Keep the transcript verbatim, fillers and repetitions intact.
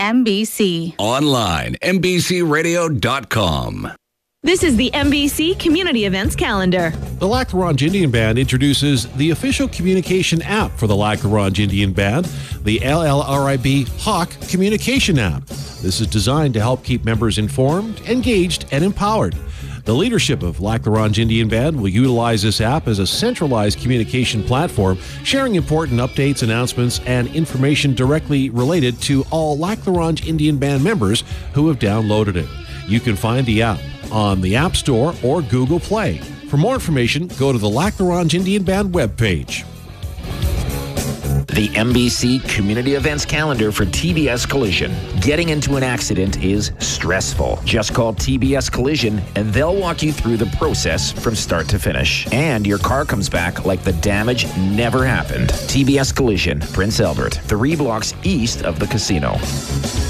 M B C. Online, M B C radio dot com. This is the M B C Community Events Calendar. The Lac La Ronge Indian Band introduces the official communication app for the Lac La Ronge Indian Band, the L L R I B Hawk Communication App. This is designed to help keep members informed, engaged, and empowered. The leadership of Lac La Ronge Indian Band will utilize this app as a centralized communication platform, sharing important updates, announcements, and information directly related to all Lac La Ronge Indian Band members who have downloaded it. You can find the app on the App Store or Google Play. For more information, go to the Lac La Ronge Indian Band webpage. The M B C Community Events Calendar for T B S Collision. Getting into an accident is stressful. Just call T B S Collision and they'll walk you through the process from start to finish. And your car comes back like the damage never happened. T B S Collision, Prince Albert, three blocks east of the casino.